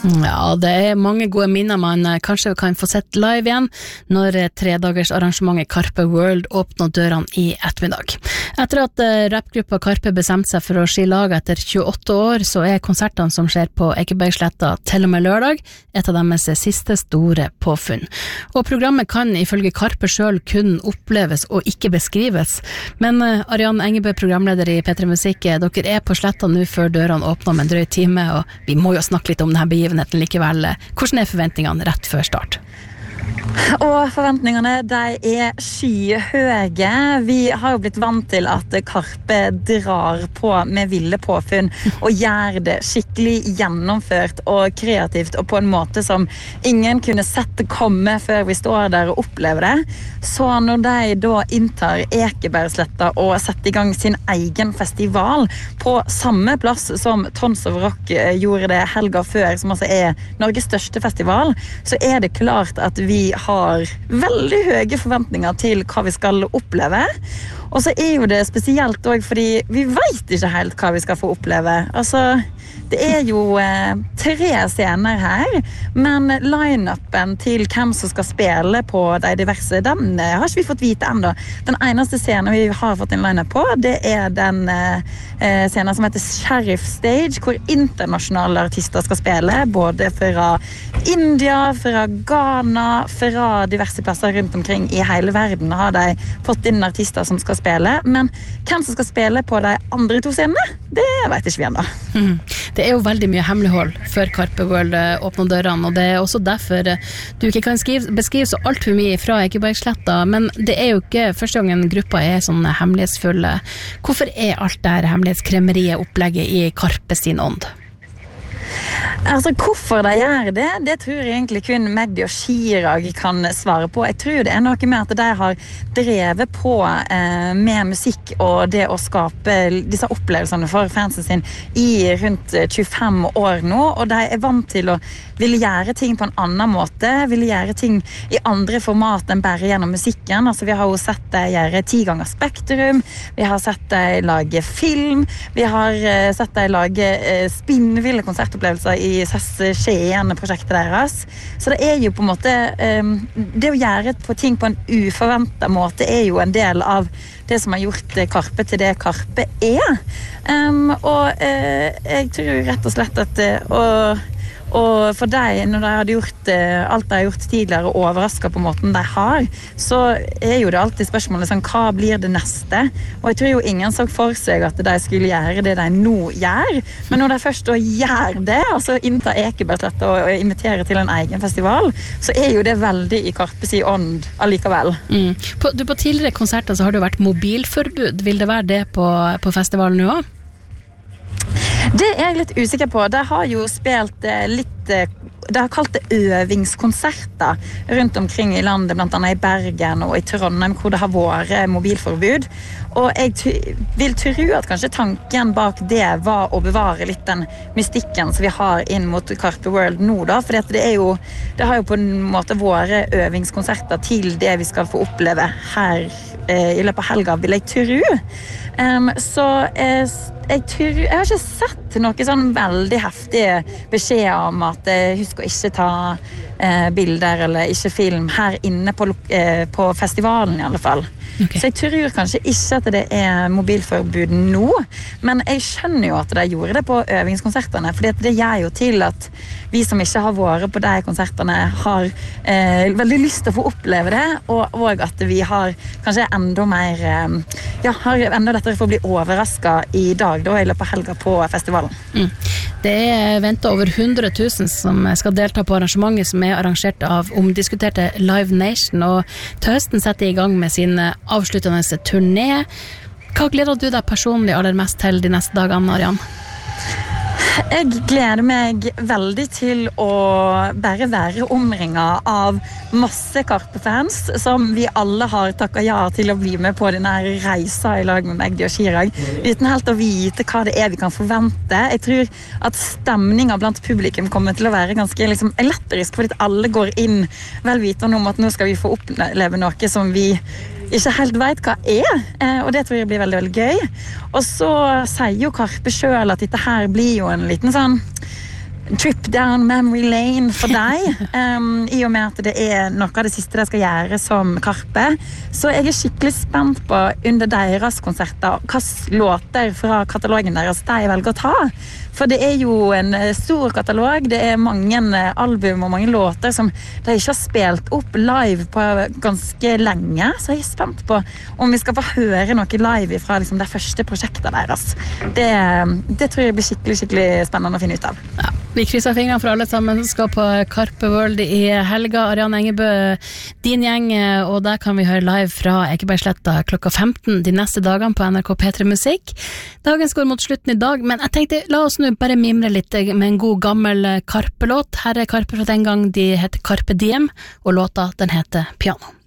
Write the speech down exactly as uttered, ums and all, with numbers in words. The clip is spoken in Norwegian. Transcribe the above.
Ja, det er mange gode minner man kanskje kan få sett live igjen når tredagers arrangementet Karpe World åpner dørene i ettermiddag. Etter at rapgruppa Karpe bestemte seg for å skille lag etter tjueåtte år, så er konsertene som skjer på Ekebergsletta til og med lørdag et av deres siste store påfunn. Og programmet kan ifølge Karpe selv kun oppleves og ikke beskrives. Men Arian Engebø, programleder i P tre Musikk, dere er på Sletta nå før dørene åpner med en drøy time, og vi må jo snakke litt om denne begivenheten likevel. Hvordan er forventningene rett før start? Og forventningene, de er skyhøye. Vi har jo blitt vant til at Karpe drar på med ville påfunn og gjør det skikkelig gjennomført og kreativt og på en måte som ingen kunne sett komme før vi står der og opplever det. Så når de da inntar Ekebergsletta og setter i gang sin egen festival på samme plass som Tons of Rock gjorde det helga før, som altså er Norges største festival, så er det klart at vi har veldig høye forventninger til hva vi skal oppleve. Og så er jo det spesielt også fordi vi vet ikke helt hva vi skal få oppleve. Altså, det er jo eh, tre scener her, men line-upen til hvem som skal spille på de diverse, den eh, har ikke vi fått vite enda. Den eneste scenen vi har fått en line-up på, det er den eh, scenen som heter Sheriff Stage, hvor internasjonale artister skal spille, både fra India, fra Ghana, fra diverse plasser rundt omkring i hele verden har de fått inn artister som skal spille, men hvem som skal spille på de andre to scenene, det vet ikke vi enda. Mm. Det er jo veldig mye hemmelighold før Karpe World åpner dørene, og det er også derfor du ikke kan skrive, beskrive så alt for mye fra Ekebergsletta, men det er jo ikke første gangen gruppa er sånn hemmelighetsfulle. Hvorfor er alt det her hemmelighetskremmeriet opplegget i Karpe sin ånd? Altså, hvorfor de gjør det, det tror jeg egentlig kun Magdi og Chirag kan svare på. Jeg tror det er noe med at de har drevet på eh, med musikk og det å skape disse opplevelsene for fansen sin i rundt tjuefem år nå, og de er vant til å ville gjøre ting på en annen måte, ville gjøre ting i andre format enn bare gjennom musikken. Altså, vi har jo sett de gjøre ti ganger Spektrum, vi har sett de lage film, vi har eh, sett de lage eh, spinnville konsertopplevelser i S E S Skien-prosjektet deres. Så det er jo på en måte um, det å gjøre på ting på en uforventet måte er jo en del av det som har gjort Karpe til det Karpe er. Um, og uh, jeg tror rett og slett at uh, og Og for deg, når de hadde gjort alt de har gjort tidligere og overrasket på måten de har, så er jo det alltid spørsmålet sånn, hva blir det neste? Og jeg tror jo ingen så for seg at de skulle gjøre det de nå gjør, men når de først da gjør det, altså inntar Ekebergsletta og, og inviterer til en egen festival, så er jo det veldig i Karpes i ånd allikevel. Mm. På, du, på tidligere konserter så har det vært mobilforbud. Vil det være det på, på festivalen nå også? Det er jeg litt usikker på. De har jo spilt litt, de har kalt det øvingskonserter rundt omkring i landet, blant annet i Bergen og i Trondheim, hvor det har vært mobilforbud. Og jeg vil tro at kanskje tanken bak det var å bevare litt den mystikken som vi har inn mot Karpe World nå da, for det, er jo, det har jo på en måte vært øvingskonserter til det vi skal få oppleve her eh, i løpet av helga, vil jeg tro. Um, så eh, jeg, tror, jeg har ikke sett noe sånn veldig heftige beskjeder om at eh, husk å ikke ta eh, bilder eller ikke film her inne på, eh, på festivalen i alle fall. Okay. Så jeg tror kanskje ikke at det er mobilforbud nå, men jeg skjønner jo at de gjorde det på øvingskonsertene, fordi det gjør jo til at vi som ikke har vært på de konsertene har eh, veldig lyst til å få oppleve det, og, og at vi har kanskje enda mer eh, ja, har enda lettere for å bli overrasket i dag da, i løpet av helga på festivalen. Mm. Det er ventet over hundre tusen som skal delta på arrangementet som er arrangert av omdiskuterte Live Nation, og til høsten setter i gang med sin avsluttende turné. Hva gleder du deg personlig aller mest til de neste dagene, Arian? Jeg gleder meg veldig til å bare være omringet av masse Karpe-fans som vi alle har takket ja til å bli med på denne reisa i lag med Magdi og Chirag, uten helt å vite hva det er vi kan forvente. Jeg tror at stemningen blant publikum kommer til å være ganske liksom, elektrisk, fordi alle går inn vel vitende om at nå skal vi få oppleve noe som vi ikke helt vet hva er, og det tror jeg blir veldig, veldig gøy. Og så sier jo Karpe selv at dette her blir jo en liten sånn trip down memory lane for deg, um, i og med at det er noe av det siste de skal gjøre som Karpe. Så jeg er skikkelig spent på under deres konserter hvilke låter fra katalogen deres de velger å ta. For det er jo en stor katalog, det er mange album og mange låter som de ikke har spilt opp live på ganske lenge, så jeg er spent på om vi skal få høre noe live fra liksom, det første prosjektet deres. Det, det tror jeg blir skikkelig, skikkelig spennende å finne ut av. Ja, vi krysser fingrene for alle sammen som skal på Karpe World i helga. Ariane Engebø, din gjeng, og der kan vi høre live fra Ekebergsletta klokka femten de neste dagene på N R K P tre Musikk. Dagen går mot slutten i dag, men jeg tenkte, la oss nå bare mimre litt med en god gammel Karpe-låt. Her er Karpe fra den gang de heter Carpe Diem, og låta den heter Piano.